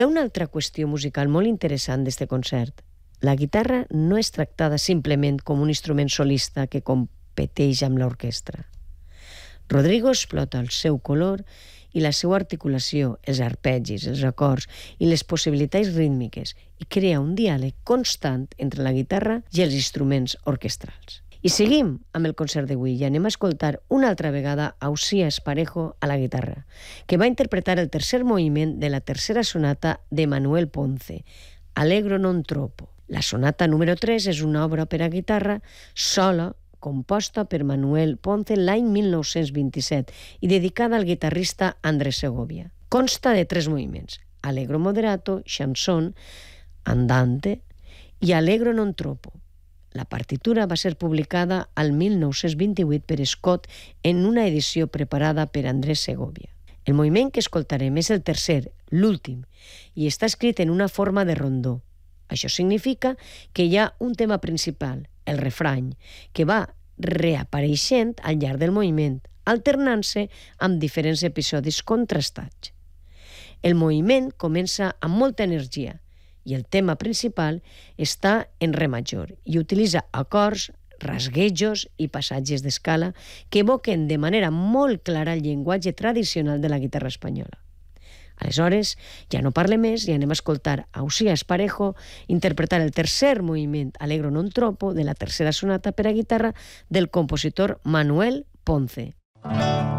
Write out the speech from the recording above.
Hi ha una altra qüestió musical molt interessant d'aquest concert. La guitarra no és tractada simplement com un instrument solista que competeix amb l'orquestra. Rodrigo explota el seu color i la seva articulació, els arpegis, els acords i les possibilitats rítmiques i crea un diàleg constant entre la guitarra i els instruments orquestrals. I seguim amb el concert d'avui i anem a escoltar una altra vegada a Uxía Esparejo a la guitarra, que va interpretar el tercer moviment de la tercera sonata de Manuel Ponce, Allegro non troppo. La sonata número 3 és una obra per a guitarra sola composta per Manuel Ponce l'any 1927 i dedicada al guitarrista Andrés Segovia. Consta de 3 moviments, Allegro moderato, chanson, andante i Allegro non troppo. La partitura va ser publicada al 1928 per Scott en una edició preparada per Andrés Segovia. El moviment que escoltarem és el tercer, l'últim, i està escrit en una forma de rondó. Això significa que hi ha un tema principal, el refrany, que va reapareixent al llarg del moviment, alternant-se amb diferents episodis contrastats. El moviment comença amb molta energia i el tema principal està en re major i utilitza acords, rasguejos i passatges d'escala que evoquen de manera molt clara el llenguatge tradicional de la guitarra espanyola. Aleshores, ja no parle més i anem a escoltar a Uxía Esparejo interpretar el tercer moviment Allegro non troppo de la tercera sonata per a guitarra del compositor Manuel Ponce.